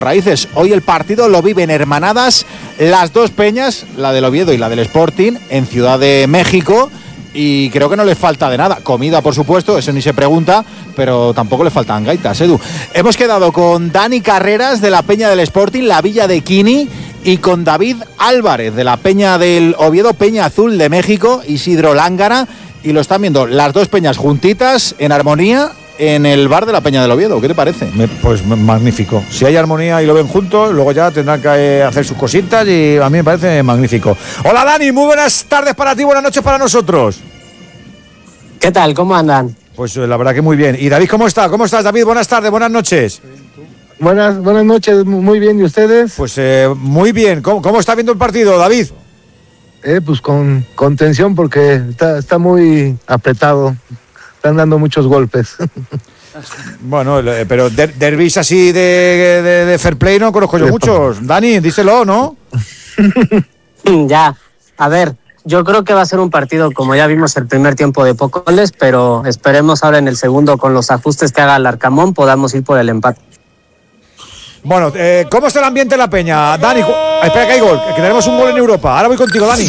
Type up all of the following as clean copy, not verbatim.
raíces. Hoy el partido lo viven hermanadas las dos peñas, la del Oviedo y la del Sporting, en Ciudad de México, y creo que no les falta de nada. Comida, por supuesto, eso ni se pregunta, pero tampoco le faltan gaitas, Edu. Hemos quedado con Dani Carreras de la peña del Sporting, la Villa de Quini, y con David Álvarez de la peña del Oviedo, Peña Azul de México, Isidro Lángara, y lo están viendo las dos peñas juntitas, en armonía, en el bar de la Peña del Oviedo. ¿Qué te parece? Pues magnífico. Si hay armonía y lo ven juntos, luego ya tendrán que hacer sus cositas y a mí me parece magnífico. Hola Dani, muy buenas tardes para ti, buenas noches para nosotros. ¿Qué tal? ¿Cómo andan? Pues la verdad que muy bien. ¿Y David cómo está? ¿Cómo estás, David? Buenas tardes, buenas noches. Buenas noches, muy bien. ¿Y ustedes? Pues muy bien. ¿Cómo está viendo el partido, David? Pues con tensión porque está muy apretado. Están dando muchos golpes. Bueno, pero derbis así de fair play no conozco yo muchos. Dani, díselo, ¿no? Ya, a ver, yo creo que va a ser un partido, como ya vimos el primer tiempo, de pocos goles, pero esperemos ahora en el segundo, con los ajustes que haga el Arcamón, podamos ir por el empate. Bueno, ¿cómo está el ambiente en la peña? Dani, espera que hay gol, que tenemos un gol en Europa. Ahora voy contigo, Dani.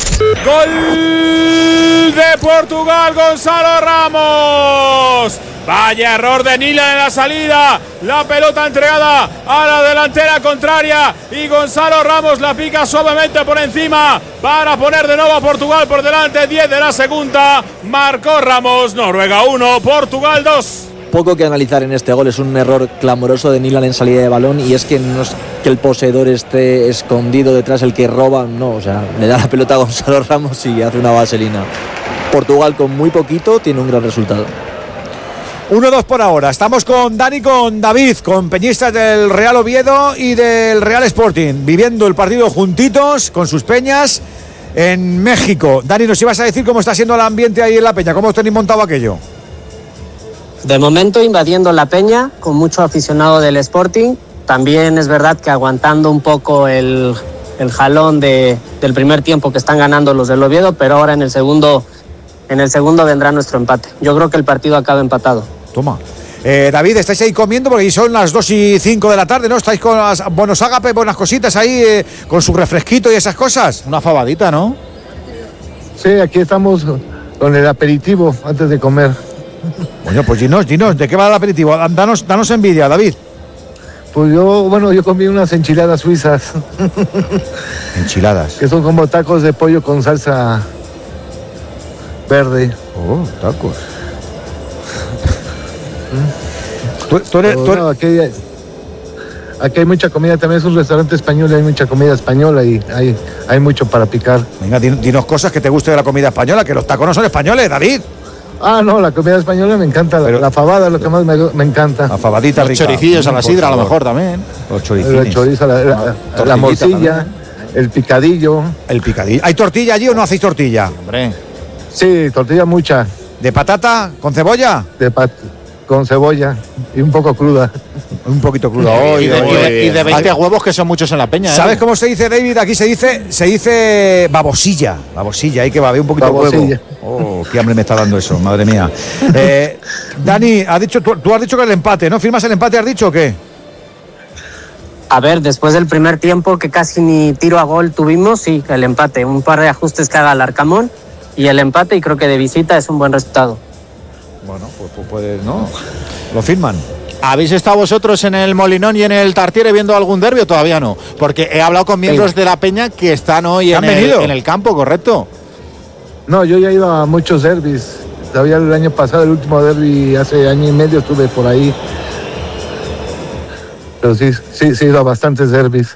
Gol de Portugal, Gonzalo Ramos. Vaya error de Nila en la salida. La pelota entregada a la delantera contraria y Gonzalo Ramos la pica suavemente por encima para poner de nuevo a Portugal por delante. 10 de la segunda. Marcó Ramos. Noruega 1, Portugal 2. Poco que analizar en este gol, es un error clamoroso de Nilan en salida de balón, y es que no es que el poseedor esté escondido detrás, el que roba, no, o sea, le da la pelota a Gonzalo Ramos y hace una vaselina. Portugal con muy poquito tiene un gran resultado. 1-2 por ahora. Estamos con Dani, con David, con peñistas del Real Oviedo y del Real Sporting, viviendo el partido juntitos con sus peñas en México. Dani, nos ibas a decir cómo está siendo el ambiente ahí en la peña, cómo os tenéis montado aquello. De momento invadiendo la peña, con mucho aficionado del Sporting. También es verdad que aguantando un poco el jalón del primer tiempo que están ganando los del Oviedo, pero ahora en el segundo vendrá nuestro empate. Yo creo que el partido acaba empatado. Toma. David, estáis ahí comiendo porque son las 2:05 de la tarde, ¿no? Estáis con las buenos ágapes, buenas cositas ahí, con su refresquito y esas cosas. Una fabadita, ¿no? Sí, aquí estamos con el aperitivo antes de comer. Bueno, pues dinos, ¿de qué va el aperitivo? Danos envidia, David. Pues yo comí unas enchiladas suizas. Enchiladas. Que son como tacos de pollo con salsa verde. Oh, tacos. Aquí hay mucha comida, también es un restaurante español y hay mucha comida española y hay mucho para picar. Venga, dinos cosas que te guste de la comida española, que los tacos no son españoles, David. No, la comida española me encanta, la fabada es lo que más me encanta. La fabadita los rica. Choricillos a la sidra, a lo mejor también. Los choricines. El chorizo, la morcilla, también. El picadillo. El picadillo. ¿Hay tortilla allí o no hacéis tortilla? Hombre. Sí, tortilla mucha. ¿De patata con cebolla? Con cebolla y un poco cruda. Un poquito cruda. Y de 20 huevos, que son muchos en la peña. ¿Sabes cómo se dice, David? Aquí se dice babosilla. Babosilla, hay que baber un poquito de huevo. Oh, qué hambre me está dando eso, madre mía. Dani, tú has dicho que el empate, ¿no? ¿Firmas el empate, has dicho o qué? A ver, después del primer tiempo que casi ni tiro a gol tuvimos, sí, el empate. Un par de ajustes que haga el Arcamón y el empate, y creo que de visita es un buen resultado. Bueno, pues puede, ¿no? Lo firman. ¿Habéis estado vosotros en el Molinón y en el Tartiere viendo algún derbi o todavía no? Porque he hablado con miembros de la peña que están hoy en el campo, ¿correcto? No, yo ya he ido a muchos derbis. Todavía el año pasado, el último derbi, hace año y medio estuve por ahí. Pero sí he ido a bastantes derbis.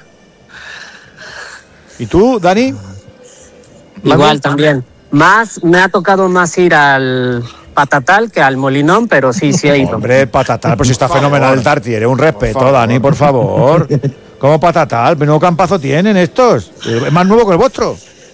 ¿Y tú, Dani? Igual también. Me ha tocado más ir al Patatal que al Molinón, pero sí he ido. Hombre, el Patatal, pues está fenomenal el Tartiere. Un respeto, Dani, por favor. ¿Cómo Patatal? ¿Menudo campazo tienen estos? ¿Es más nuevo que el vuestro?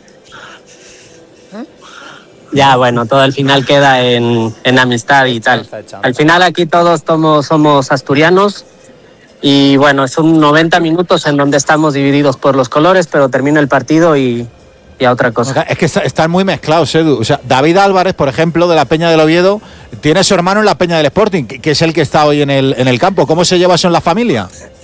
Ya, bueno, todo al final queda en amistad y tal. Al final aquí todos somos asturianos y bueno, son 90 minutos en donde estamos divididos por los colores, pero termina el partido y a otra cosa. Es que están muy mezclados, Edu. O sea, David Álvarez, por ejemplo, de la Peña del Oviedo, tiene a su hermano en la Peña del Sporting, que es el que está hoy en el campo. ¿Cómo se lleva eso en la familia?